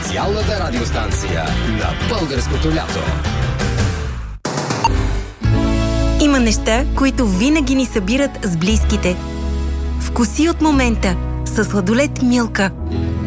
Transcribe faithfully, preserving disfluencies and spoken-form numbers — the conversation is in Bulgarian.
Специалната радиостанция на българското лято. Има неща, които винаги ни събират с близките. Вкуси от момента със сладолед Милка.